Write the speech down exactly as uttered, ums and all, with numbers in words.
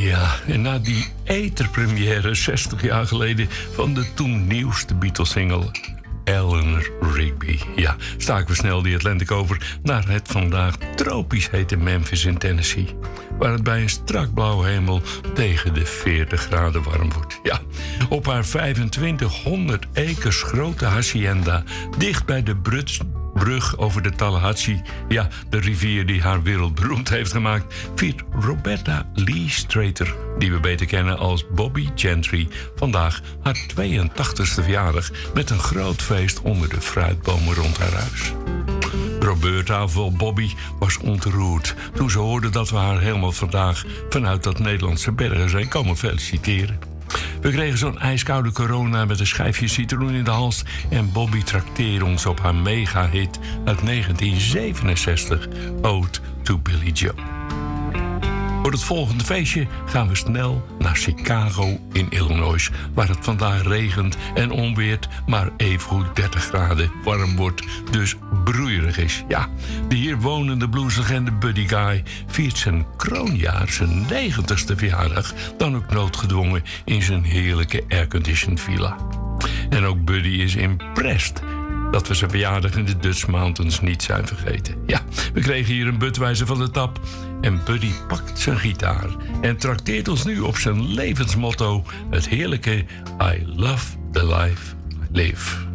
Ja, en na die eterpremière zestig jaar geleden van de toen nieuwste Beatles-single Eleanor Rigby. Ja, staken we snel die Atlantic over naar het vandaag tropisch hete Memphis in Tennessee, waar het bij een strak blauwe hemel tegen de veertig graden warm wordt. Ja, op haar vijfentwintighonderd acres grote hacienda, dicht bij de Bruts brug over de Tallahatchie, ja, de rivier die haar wereldberoemd heeft gemaakt, viert Roberta Lee Strater, die we beter kennen als Bobbie Gentry, vandaag haar tweeëntachtigste verjaardag met een groot feest onder de fruitbomen rond haar huis. Roberta, ofwel Bobbie, was ontroerd toen ze hoorde dat we haar helemaal vandaag vanuit dat Nederlandse bergen zijn komen feliciteren. We kregen zo'n ijskoude corona met een schijfje citroen in de hals en Bobbie trakteerde ons op haar mega-hit uit negentien zevenenzestig, Ode to Billie Joe. Voor het volgende feestje gaan we snel naar Chicago in Illinois, waar het vandaag regent en onweert, maar evengoed dertig graden warm wordt, dus broeierig is. Ja, de hier wonende blueslegende Buddy Guy viert zijn kroonjaar, zijn negentigste verjaardag, dan ook noodgedwongen in zijn heerlijke airconditioned villa. En ook Buddy is impressed dat we zijn verjaardag in de Dutch Mountains niet zijn vergeten. Ja, we kregen hier een Budweiser van de tap en Buddy pakt zijn gitaar en trakteert ons nu op zijn levensmotto, het heerlijke I love the life I live.